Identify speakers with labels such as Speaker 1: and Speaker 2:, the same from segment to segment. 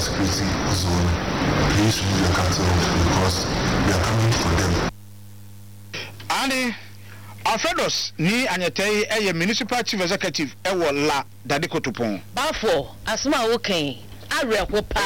Speaker 1: security zone, please remove your cattle because we are coming for them.
Speaker 2: Ani Alfredos ni anyetei eye municipal chief executive ewo la Dade Kotopon.
Speaker 3: Bafo asma okay. Areko pa.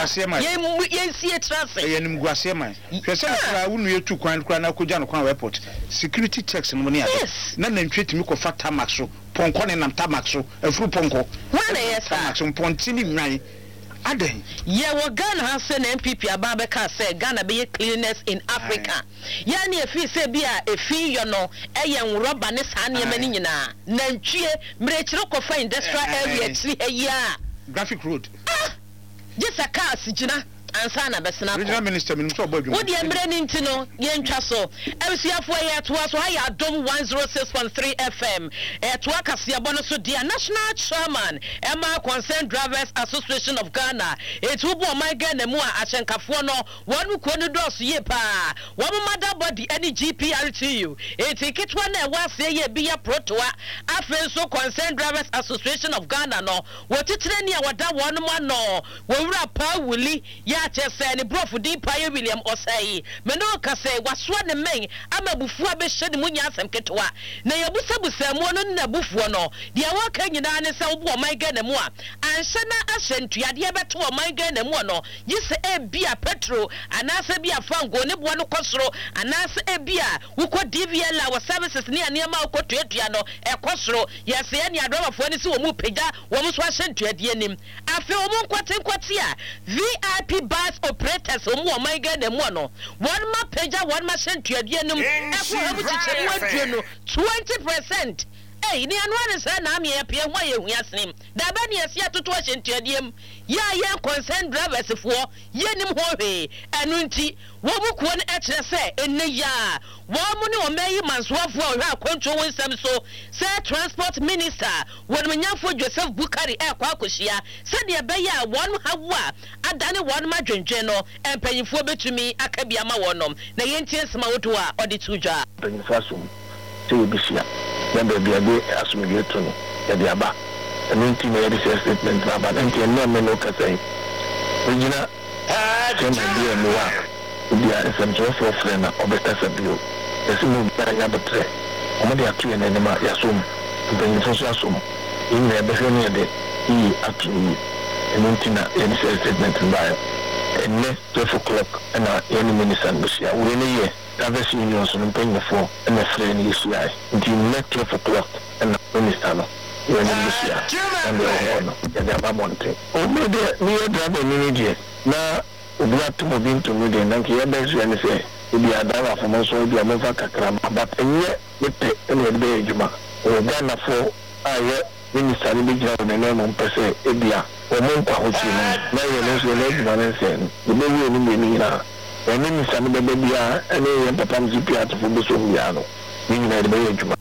Speaker 3: Ye sie traffic.
Speaker 2: Ye nim guase man. Hwese na wunu yetu kwan na kogya no kwan airport. Security checks no ni ade. Na ntwetimi ko fata maxo. Ponko ne nam tamaxo. Afuru ponko.
Speaker 3: Wana yes
Speaker 2: tamaxo pontini nwan. Ade.
Speaker 3: Ye wo Ghana has an MPP ababeka say Ghana be cleanliness in Africa. Ya ni efi se bia efi yo no eye nroba ne saa ne mani nyina. Nantwie mrechiro kofa industrial area tri eya.
Speaker 2: Graphic road.
Speaker 3: Just a car sijina ansana besena.
Speaker 2: Regional minister minimum so
Speaker 3: Wo de emre ni ntino ye ntwa so. Emsiafo ye toa so ha Adom 106.3 FM. Toa kase abo no so dia national chairman Emma Concerned Drivers Association of Ghana. Etu bo man Ghana mu a ahyenkafo no wonu ko no do so ye pa. Wo mother body any GPRTU. Etiketwa na wase ye bia protoa. Afen so Concerned Drivers Association of Ghana no. Wo titire ni a wada wonu ma no. Wo wura pa wuli ya chese ni brofu di paye William Osei meno kase waswa ne men amabufu abehye ne munya asem ketwa na yabusabusa mu no na bufu no de awaka nyina ne se wo man Ghana mu a anhye na ahyentuade beto wo man Ghana mu no yise ebia petro anase bia fango ne bo no kosoro anase ebia wuko DVL our services ne anema ukotuatua no ekosoro yese ye ne adromafo ne se wo mu pega wo mu so ahyentuade anim afi wo mu nkwatenkwate a VIP bus operators omo my Ghana mu no one ma page one ma sentuade anim eko habu chichemu adu no 20%. Hey, ni anwa ne say na me ye pie ho ye hu asem da ba ne yesi atoto sentuade am ya concerned drivers fo ye nim ho hwe anu nti wo bukuo ne ekire say enne ya wo mu ne o meyi mansoafo o hwa akonto wonsam so say transport minister won manyafo Joseph Bukari kwa akohia se de be ya won hawa adane won ma dwendwe no empanyifo betumi akabia ma wonom na yentie sema wodo a odi tujwa
Speaker 4: empanyifo se obisia ya be ade asumgeto no ya de aba enti na yedi statement na ba enti na me no kasai original kema dia no wa dia esenjo for friend na obeta sabio esi mu banya betre omo de atu ene ma ya som empanyifo so asom ina be hwe ne de yi atu enti na yedi statement ba ene 12 o'clock na yeni minister busia we ne ye Travis Union so mpanyifo na friend yi so ai enti ne 12 o'clock na minister no when Lucia and the honor and the Bamonte. Oh, maybe near Dragon Minidia. Now, we have to move into me, and here there's any say, if you are done from also, you are moving Kakrama, but yet, with the end Juma, or Ghana for Minister Religion and the name of Pese, Ebia, or Monta Hosina, now you know your leg man and saying, the baby in the Mina, or Minister Babia, and then Papa Zipia to Fubusumiano, meaning the Juma.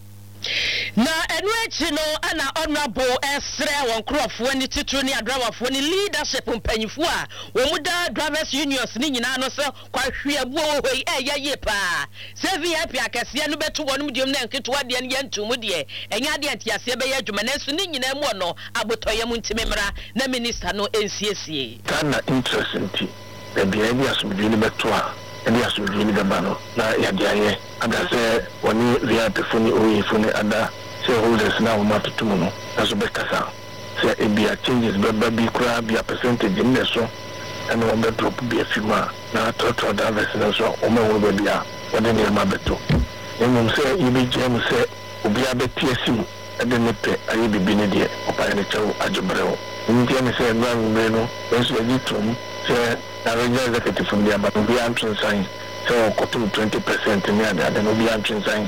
Speaker 3: Na enwechi no ana honorable esre won crofo ni titru ni adrawafo ni leadership mpanyifo a wo muda drivers unions ni nyina no so kwahwe abu ohoi ye pa se VIP akase no beto wonum diom na nketo de ne yantum de enya de antiase be ye adwuma na so ni nyina mu no abotoye mu ntimemra na minister no ensiesie
Speaker 4: kana interesting the behavior asumdwe ni beto a eni asumdwe ni gabano na ya diaye ada se woni VIP funi oyi funi ada shareholders now matutumu no aso bekasa say ebia changes be kura be a percentage in so and on the drop be a few na total divers na so o me wo be bia o de ne ma beto emu say ibi jam say obi abeti asim e de ne pe ayi bibi ne de o pa ne chew ajobreo ndi ne say na ngbe no so e ditum say na regional executive from the but obi antun sign so kotum 20% ne ada no obi antun sign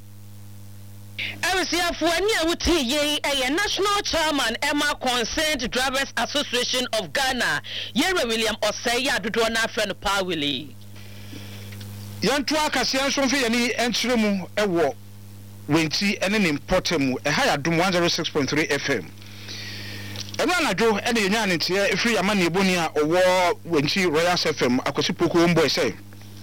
Speaker 3: Emsiafo ani awuti ye national chairman Emma Concerned Drivers Association of Ghana Yere William Osei adodo na afre no pa wili
Speaker 2: yantu akase enso mfe yani enkyere mu ewo wenti ene ne importemu ha ya dum 106.3 FM ena anadwo ene yenya ne tie efiri ama ne eboni a owo wenti Royal FM akosi poko mbo ese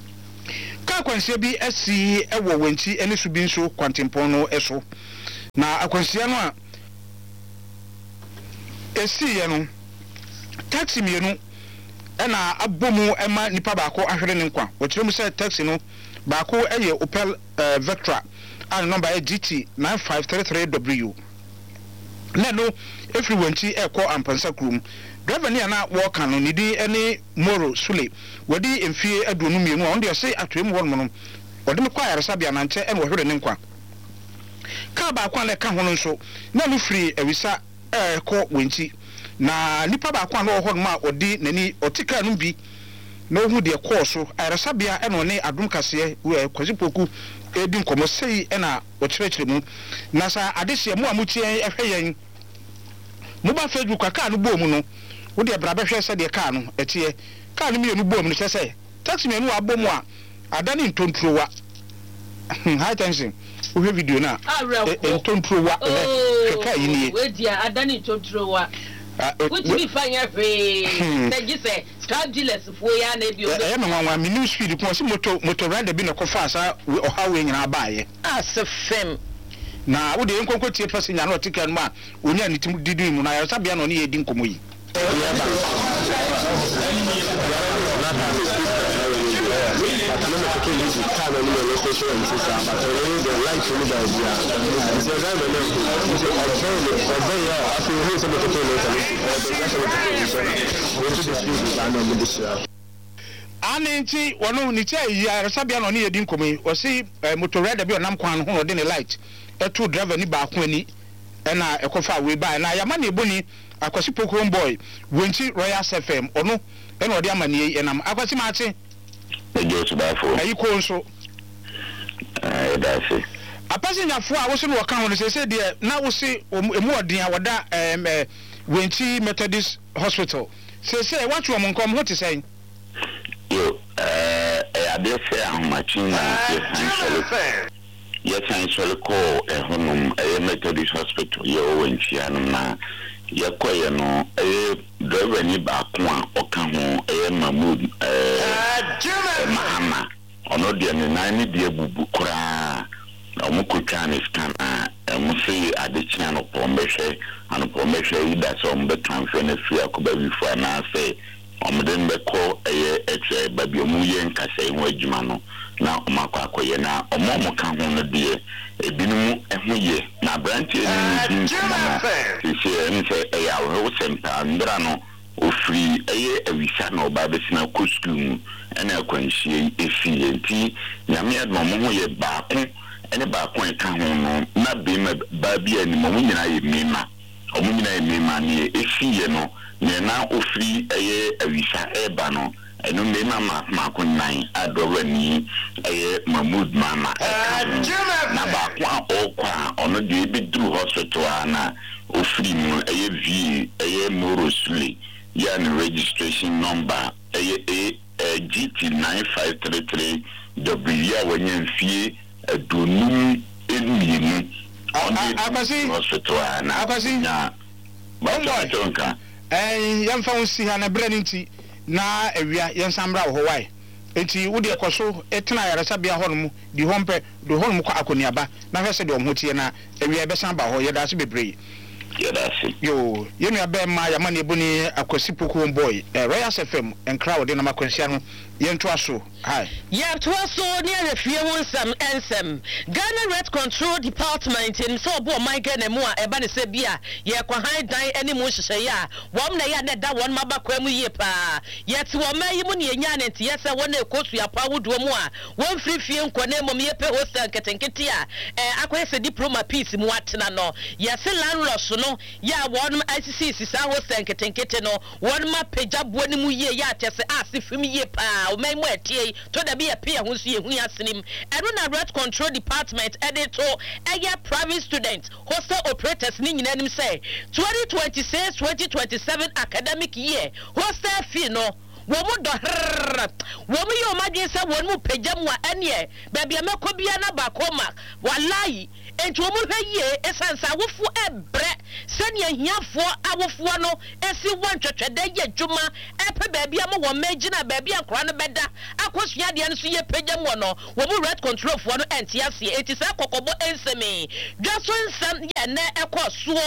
Speaker 2: ka kwansia bi asi ewo wenti ene su bi nso kwantempon no eso na akwansia no a esi ye no taxi mienu ɛna abomu ɛma nipa baako ahwere ne nkwa wɔkyerɛ mu sɛ taxi no baako ɛyɛ Opel Vectra a number GT 9533W na no efiri wanti ɛkɔ ampansa krum driver ne ana wɔka no ne di ɛne Moro Sule wɔdi mfie aduonu mienu a ɔno deɛ sɛ atwem wɔ no wɔde me kwa yaresabea nankyɛ ɛna wɔhwere ne nkwa ka baako a ka ho no nso na no firi awisa ɛkɔ wanti na nipa baako a no wɔ hɔ no ma ɔdi nani ɔtika no bi na ohu de kɔɔ so yaresabea ɛna ɔne adom kaseɛ kwasi poku edi nkɔmɔ sei ɛna ɔkyerɛkyerɛ mu na sa adehye mu a mutie ɛhwɛ yɛn mo ba Facebook aka no bɔ mu no wo de bra bɛhwɛ sɛ de ka no ɛteɛ ka no mienu bɔ mu no sɛ taxi mienu abɔ mu a adane ntontrowa high tension wo hwɛ video na ntontrowa hwɛ yi nie
Speaker 3: we dia adane ntontrowa which be fine every say scrap dealers for ya na bi
Speaker 2: o me nwanwa me new speed ko se motor rider bi na ko fa asa o ha we nyina baaye
Speaker 3: asefem
Speaker 2: na wo de nkonko tie passenger na otika no ma onya ni tim didi mu na ya sabia no ne ye di nkomo yi Anenti wono ni chai ya sabia no ne ye di nkomo yi o si motor rider bi onam kwan ho no de ne light etu driver ni ba ko ani na ekofa we ba na ya ma na eboni akwasi pokron boy wonchi Royal FM ono na odi amani enam akwasi ma ache
Speaker 4: ejo so ba fo
Speaker 2: ayi ko nso
Speaker 4: da se
Speaker 2: apassenger fo a wo se no waka ho no se de na wo se emu odin a woda wonchi Methodist Hospital se watu am nkom ho te sen
Speaker 4: yo ade se ahmachi na yes I shall call a honum a Methodist Hospital ye wonchi anum na yakoye no driver ni ba ko a oka ho Mahmood Mahama ono de ne nan ni de bubu kura na omukutwa ne scan a musi adechia no promeshe ano promeshe ida so mbe transfer na free akoba bifo na say omden be ko exe babi omuye nkasa ho adwuma no na omakwa akoye na omomo ka ho no de ebinum ehoye na branch ni din kuma se se ya wo sempa ndra no ofri awisa na oba besina ko school ena akwanhie efie nti nyame admo mo ho ye baako ene baako e ka ho no na be ba bia ni mo nyina ye mema omo nyina ye mema ne efie no ne na ofri awisa eba no eno me ma ko nan adowani Mahmood Mama na baako a okwa ono de be dru hospital na ofri mu vi Moro Sule ya ni registration number GT 9533 W wanya mfie adonum emienu
Speaker 2: akasi
Speaker 4: hospital na
Speaker 2: akasi
Speaker 4: na ba tonka
Speaker 2: yamfa unsi ha na brand nti na awia yensambra wo wai enti wo de ekoso etena yaresabia ho no mu di hompe do ho no mu kwa akoniaba na hwese de omhotie na awia be san ba ho yeda se bebree yo yenu abe ma ya mane eboni akwasi pokon boy Royal FM enkra wo de na makwansia no yento aso hi
Speaker 3: yeah to aso near the fear wonsam ensem Ghana Red Control Department in so bo my Ghana mu a eba ne se bia ye kwa han dan ene mu hyehyɛ ya wom na ya ne da won mabakwa mu ye pa yet wo mayi mu ne enya ne nti yesa won ekosu ya pa wodo mu a won frifie nkone mom ye pe hostel ketenkete a akwese diploma piece mu atena no yese landlord no ya won ICC sisa hostel ketenkete no won ma pagya bo ne mu ye ya tese asifim ye pa o mai mu etie to da bia pe ho so ye hu asenim eno na Red Control Department editor aya private student hostel operators ni nyina nim say 2026-2027 academic year hostel fee no womu do womu yo madwe se wonu pagya mu a ene ba bia mekọ bia na ba koma wallahi enti womu hweye esansa wofu ebre senia hiafo awofo no esi wantwetwede ye dwuma epe ba bia mo wo magina ba bia nkora no beda akosua de no so ye pagya mu no womu Red Control fo no enti ase enti se kokobo ensemi dwaso nsam ye na ekosuo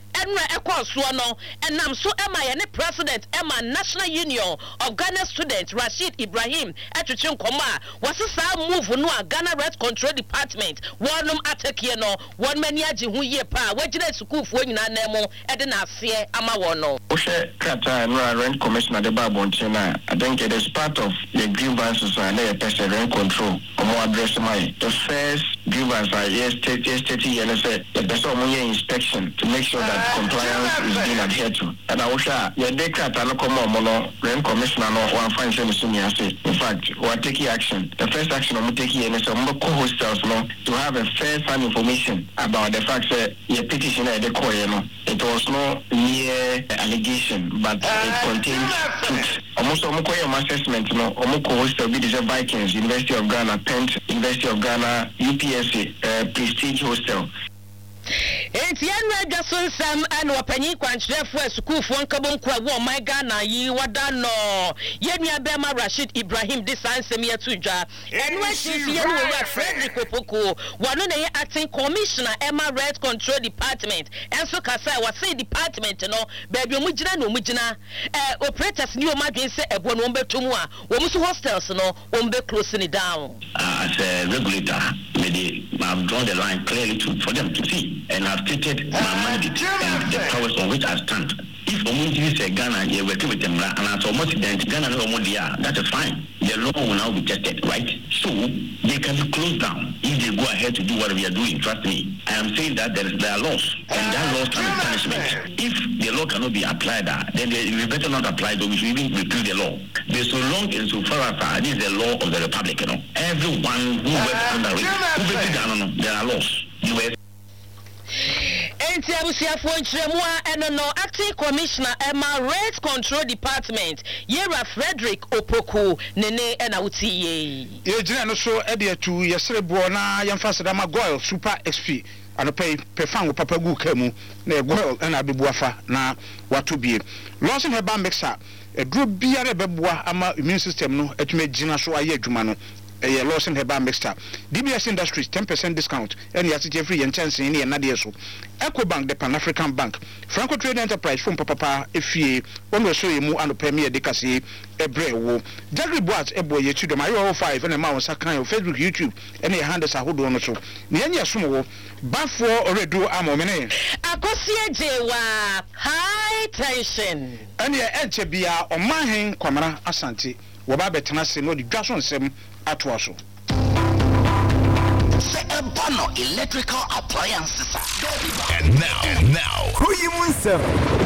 Speaker 3: enra ekoso no enam so ema ye ne president ema National Union of Ghana Students Rashid Ibrahim etwetwe nkoma wasesa move no a Ghana Red Control Department wonum atake no won mani age hu ye pa wagina sukuufo nyina na mo ede na ase ama wono
Speaker 4: o she krata no rent commissioner de babonche na I think it is part of the grievances and the person rent control omo address my the first grievance I state years say the person omo inspection to make sure that compliance is being adhered to. And I wish your decreta no come on mono rent commissioner no one find some senior say. In fact, we are taking action. The first action I'm taking is some co-hostels no to have a fair fan information about the fact that your petition at the core no. It was no mere allegation, but it contains truth. Almost assessment no co-hostel be the Vikings, University of Ghana, Pent, University of Ghana, UPSC, Prestige Hostel.
Speaker 3: Etienne Jason Sam and Wapani Quantrefo Sukufu Nkabon Kwa my Ghana yi wadano Yemia Bema Rashid Ibrahim this answer me tuja and when she Frederick Opoko one acting commissioner Emma Red Control Department and so Kasa was say department no baby mujina operators new imagine say ebon wombe tumwa womusu hostels no wombe closing it down
Speaker 5: as a regulator I've drawn the line clearly for them to see. And I've stated my mandate and the powers on which I stand. If Omunji say Ghana, you work with them, and as almost Ghana no Omundia, that is fine. The law will now be tested, right? So they can be closed down if they go ahead to do what we are doing. Trust me. I am saying that there are laws, and that laws can be punishment. If the law cannot be applied, then we better not apply, but we should even repeal the law. But so long and so far as this is the law of the Republic, you know, everyone who works under it, there are laws.
Speaker 3: Enti abusiafo nkyeremua eno no acting commissioner Emma Red Control Department Yera Frederick Opoku nene ena utiye
Speaker 2: ye gina no so e de atu yeserebo na yemfasada ma Goil Super XP anopai pefan wo papa gu kamu na Goil ena bebuafa na watobie Lawson Herbal Mixer eduro biare beboa ama immune system no etume gina so aye adwuma no a Lawson Herbal Mixture. DBS Industries 10% discount. And yes, free and chance in the Nadia so. Ecobank, the Pan African Bank. Franco Trade Enterprise from Papa FA. One will show you more and premier decasi a brew. Jagri Boats, a boy, to the Mario 5 and a mouse, a kind of Facebook, YouTube, and a hand as a hold on so. Nianya Sumo, Bafo or Redu Amomene.
Speaker 3: Akosia Jewa, high tension.
Speaker 2: And your Edgebia or Mahin, Kwamara Asante. Wababe Tanasi no the Jason Sem Atwaso.
Speaker 6: Bono electrical appliances.
Speaker 7: And now, who you want?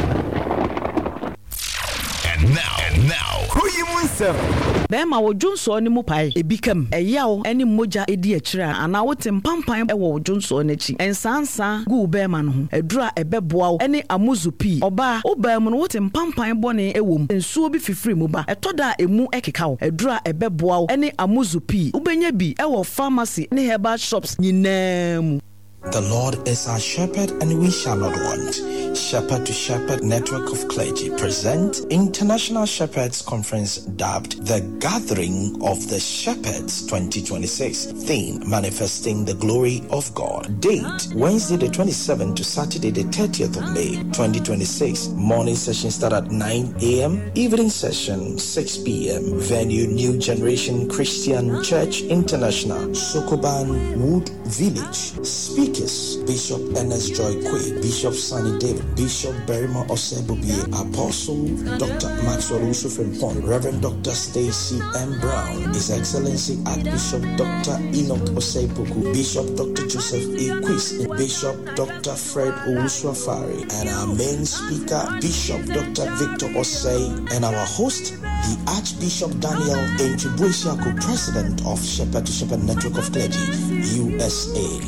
Speaker 7: And now, who you want?
Speaker 8: Bema wo Johnson ni mu pai ebikam eyawo eni moja edi akira ana wote mpampan wo Johnson n'achi ensansa gu bema no ho edura ebeboa eni amuzupi oba obam no wote mpampan bone ewom ensuo bi fifiri mu ba etoda emu ekeka edura ebeboa eni amuzupi ubenya bi ewo pharmacy ni herbal shops nyinam.
Speaker 9: The Lord is our shepherd and we shall not want. Shepherd to Shepherd Network of Clergy present International Shepherds Conference dubbed The Gathering of the Shepherds 2026. Theme, Manifesting the Glory of God. Date, Wednesday the 27th to Saturday the 30th of May 2026. Morning session start at 9 a.m. Evening session 6 p.m. Venue, New Generation Christian Church International, Sokoban Wood Village. Speakers, Bishop Ernest Joy Quay, Bishop Sunny David, Bishop Berima Osebobie, Apostle Dr. Maxwell Usufrimpon, Reverend Dr. Stacy M. Brown, His Excellency Archbishop Dr. Enoch Oseipoku, Bishop Dr. Joseph A. Quis, Bishop Dr. Fred Owusu-Afari, and our main speaker, Bishop Dr. Victor Osei, and our host, the Archbishop Daniel Enchibuisiako, President of Shepherd to Shepherd Network of Clergy, USA.